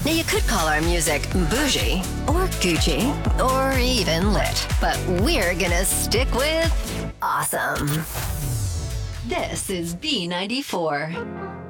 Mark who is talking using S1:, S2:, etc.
S1: Now, you could call our music bougie, or Gucci, or even lit, but we're gonna stick with awesome. This is B94.